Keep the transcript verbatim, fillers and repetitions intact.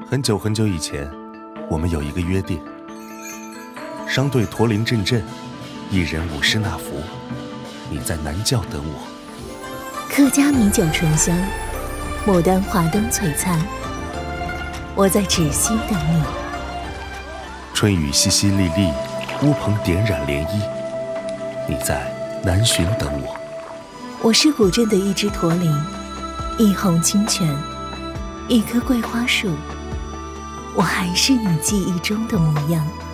很久很久以前，我们有一个约定：商队驼铃阵阵，一人舞狮纳福。你在南教等我。 客家米酒醇香，牡丹花灯璀璨。我在芷溪等你。 春雨淅淅沥沥，乌篷点染涟漪。你在南浔等我。 我是古镇的一只驼铃，一泓清泉，一棵桂花树。我还是你记忆中的模样。